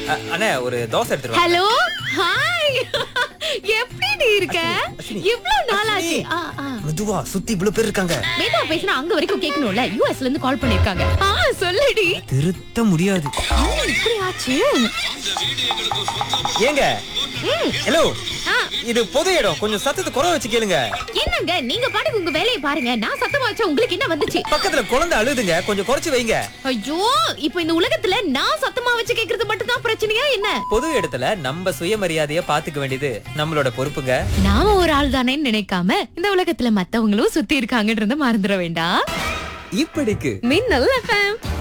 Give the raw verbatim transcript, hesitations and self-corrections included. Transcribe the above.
அ- அண்ணே ஒரு dosa எடுத்துருவா. Hello hi எப்படி நீ இருக்க? அஸ்வினி. இவ்ளோ நாளாச்சு. ஆ ஆ மெதுவா சுத்தி இவ்வளவு பேர் இருக்காங்க. மேதா பேசினா அங்க வரைக்கும் கேட்கணும்ல. யூஎஸ்ல இருந்து கால் பண்ணிருக்காங்க. ஆ சொல்லுடி. திருத்த முடியாது. என்ன இப்படி ஆச்சு? ஏங்க ம், ஹலோ, ஆ, இது பொது இடம், கொஞ்சம் சத்தத்தை குறை வச்சு கேளுங்க. என்னங்க நீங்க பாட்டுக்கு உங்க வேலையை பாருங்க. நான் சத்தமா வச்சா உங்களுக்கு என்ன வந்துச்சு? பக்கத்துல குழந்தை அழுதுங்க, கொஞ்சம் குறைச்சு வைங்க. ஐயோ, இப்போ இந்த உலகத்துல நான் சத்தமா வச்சு கேக்குறது மட்டும் தான் பிரச்சனையா என்ன? பொது இடத்துல நம்ம சுயமரியாதைய பாத்துக்க வேண்டியது நம்மளோட பொறுப்புங்க. நாம ஒரு ஆள் தானேன்னு நினைக்காம இந்த உலகத்துல மத்தவங்களும் சுத்தி இருக்காங்கன்றத மறந்துட வேண்டாம். இப்படிக்கு மின்னல் எஃப்எம்.